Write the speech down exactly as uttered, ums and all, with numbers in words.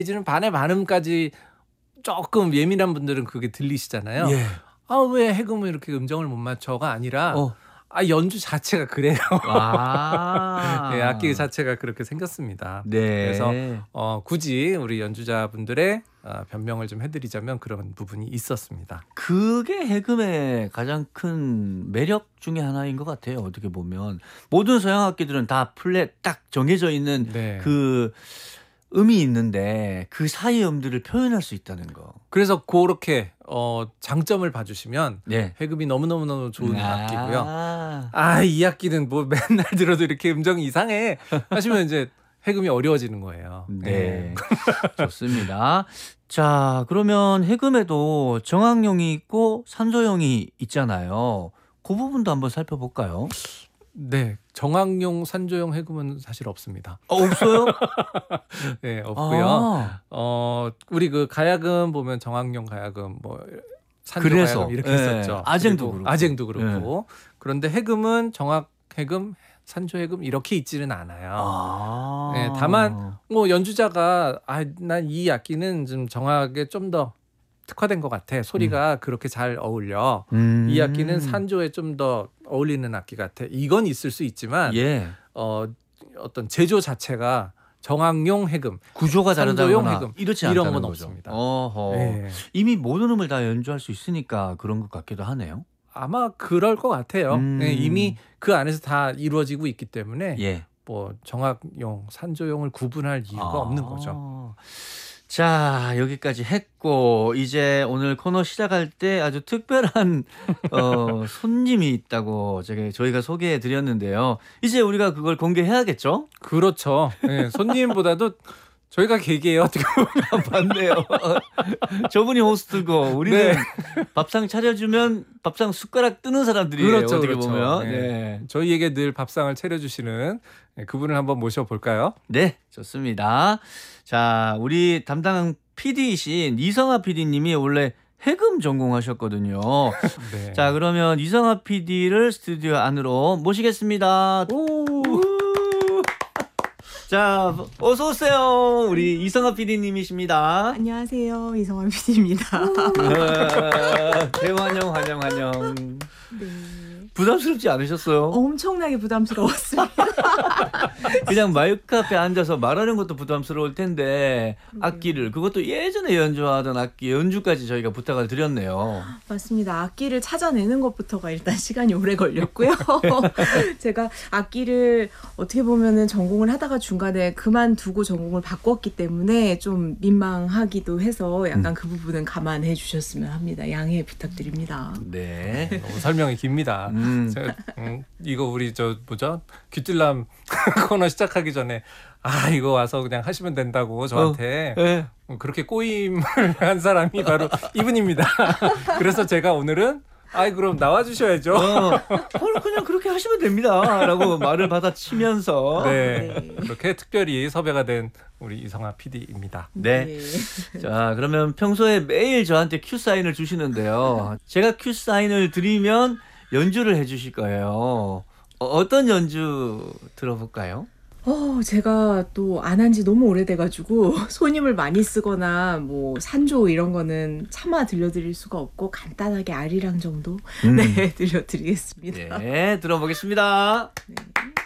이제는 반의 반음까지 조금 예민한 분들은 그게 들리시잖아요. 예. 아, 왜 해금은 이렇게 음정을 못 맞춰가 아니라 어. 아, 연주 자체가 그래요. 아. 네, 악기 자체가 그렇게 생겼습니다. 네. 그래서 어, 굳이 우리 연주자분들의 어, 변명을 좀 해드리자면 그런 부분이 있었습니다. 그게 해금의 가장 큰 매력 중에 하나인 것 같아요. 어떻게 보면 모든 서양 악기들은 다 플랫 딱 정해져 있는 네. 그 음이 있는데 그 사이 음들을 표현할 수 있다는 거. 그래서 그렇게 어, 장점을 봐주시면 네. 해금이 너무너무너무 좋은 아. 악기고요. 아, 이 악기는 뭐 맨날 들어도 이렇게 음정이 이상해 하시면 이제 해금이 어려워지는 거예요. 네. 좋습니다. 자, 그러면 해금에도 정악용이 있고 산조용이 있잖아요. 그 부분도 한번 살펴볼까요? 네, 정악용, 산조용 해금은 사실 없습니다. 어, 없어요? 네, 없고요. 아. 어, 우리 그 가야금 보면 정악용 가야금 뭐 산조 그래서, 가야금 이렇게 예, 했었죠. 아쟁도 그리고 그렇고. 아쟁도 그렇고. 그런데 해금은 정악 해금, 산조 해금 이렇게 있지는 않아요. 아. 네, 다만 뭐 연주자가 아, 난 이 악기는 좀 정악에 좀 더 특화된 것 같아. 소리가 음. 그렇게 잘 어울려. 음. 이 악기는 산조에 좀 더 어울리는 악기 같아. 이건 있을 수 있지만 예. 어, 어떤 제조 자체가 정악용 해금, 구조가 산조용 다르다거나 해금 이렇지 이런 않다는 건 거죠. 없습니다. 어허. 네. 이미 모든 음을 다 연주할 수 있으니까 그런 것 같기도 하네요. 아마 그럴 것 같아요. 음. 네, 이미 그 안에서 다 이루어지고 있기 때문에 예. 뭐 정악용, 산조용을 구분할 이유가 아. 없는 거죠. 자, 여기까지 했고 이제 오늘 코너 시작할 때 아주 특별한 어, 손님이 있다고 제가 저희가 소개해 드렸는데요. 이제 우리가 그걸 공개해야겠죠? 그렇죠. 네, 손님보다도 저희가 계기예요. 어떻게 보면. 맞네요. 저분이 호스트고 우리는 네. 밥상 차려주면 밥상 숟가락 뜨는 사람들이에요. 그렇죠, 어떻게 그렇죠. 보면. 네. 네. 저희에게 늘 밥상을 차려주시는 그분을 한번 모셔볼까요? 네, 좋습니다. 자, 우리 담당 피디이신 이성아 피디님이 원래 해금 전공하셨거든요. 네. 자, 그러면 이성아 피디를 스튜디오 안으로 모시겠습니다. 오. 자, 어서 오세요. 우리 이성아 피디님이십니다. 안녕하세요, 이성아 피디입니다. 대환영, 환영, 환영. 네. 부담스럽지 않으셨어요? 엄청나게 부담스러웠습니다. 그냥 마이크 앞에 앉아서 말하는 것도 부담스러울 텐데 악기를 그것도 예전에 연주하던 악기 연주까지 저희가 부탁을 드렸네요. 맞습니다. 악기를 찾아내는 것부터가 일단 시간이 오래 걸렸고요. 제가 악기를 어떻게 보면은 전공을 하다가 중간에 그만두고 전공을 바꿨기 때문에 좀 민망하기도 해서 약간 음. 그 부분은 감안해 주셨으면 합니다. 양해 부탁드립니다. 네. 너무 설명이 깁니다. 음. 제가, 음, 이거 우리 저 뭐죠? 귀뜰남 코너 시작하기 전에 아 이거 와서 그냥 하시면 된다고 저한테 어, 네. 그렇게 꼬임을 한 사람이 바로 이분입니다. 그래서 제가 오늘은 아이 그럼 나와주셔야죠. 어, 그냥 그렇게 하시면 됩니다라고 말을 받아치면서 네, 네. 그렇게 특별히 섭외가 된 우리 이성아 피디입니다. 네. 네. 자, 그러면 평소에 매일 저한테 큐 사인을 주시는데요. 제가 큐 사인을 드리면 연주를 해주실 거예요. 어, 어떤 연주 들어볼까요? 어, 제가 또 안 한 지 너무 오래돼가지고 손님을 많이 쓰거나 뭐 산조 이런 거는 차마 들려드릴 수가 없고 간단하게 아리랑 정도 음. 네 들려드리겠습니다. 네, 들어보겠습니다. 네.